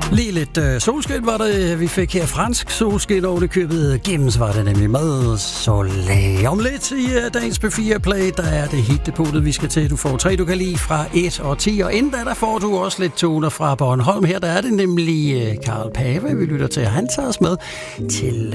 Lige lidt solskin var det, vi fik her. Fransk solskin over det købet. Gennem var det nemlig med Soleil. Om lidt i dagens P4 Play, der er det helt depotet, vi skal til. Du får 3, du kan lide fra 1 og 10. Og inden da, der får du også lidt toner fra Bornholm. Her der er det nemlig Karl Pave, vi lytter til. Han tager os med til